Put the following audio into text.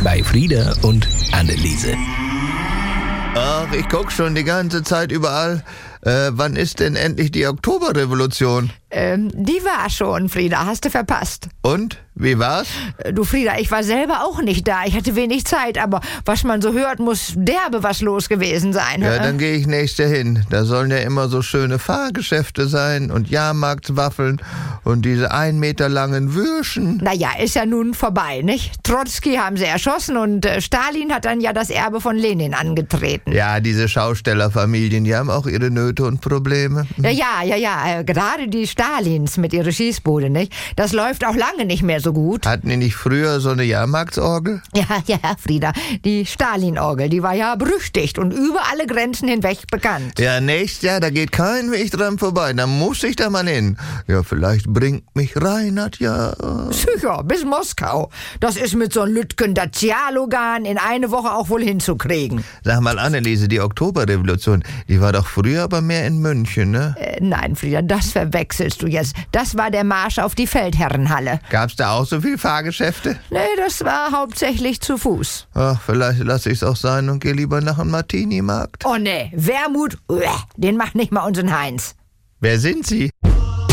bei Frieda und Anneliese. Ach, ich guck schon die ganze Zeit überall. Wann ist denn endlich die Oktoberrevolution? Die war schon, Frieda, hast du verpasst. Und? Wie war's? Du, Frieda, ich war selber auch nicht da. Ich hatte wenig Zeit, aber was man so hört, muss derbe was los gewesen sein. Ja, dann gehe ich nächste hin. Da sollen ja immer so schöne Fahrgeschäfte sein und Jahrmarktswaffeln und diese 1 Meter langen Würschen. Naja, ist ja nun vorbei, nicht? Trotzki haben sie erschossen und Stalin hat dann ja das Erbe von Lenin angetreten. Ja, diese Schaustellerfamilien, die haben auch ihre Nöte und Probleme. Ja, gerade die Stalins mit ihrer Schießbude, nicht? Das läuft auch lange nicht mehr so gut. Hatten die nicht früher so eine Jahrmarktsorgel? Ja, Frieda, die Stalin-Orgel, die war ja berüchtigt und über alle Grenzen hinweg bekannt. Ja, nächstes Jahr, da geht kein Weg dran vorbei. Da muss ich da mal hin. Ja, vielleicht bringt mich Reinhard ja... Sicher, bis Moskau. Das ist mit so einem Lütgen Dacialogan in eine Woche auch wohl hinzukriegen. Sag mal, Anneliese, die Oktoberrevolution, die war doch früher aber mehr in München, ne? Nein, Frieda, das verwechselst du jetzt. Das war der Marsch auf die Feldherrenhalle. Gab's da auch so viel Fahrgeschäfte? Nee, das war hauptsächlich zu Fuß. Ach, vielleicht lasse ich's auch sein und gehe lieber nach einem Martini-Markt. Oh nee, Wermut, den macht nicht mal unseren Heinz. Wer sind Sie?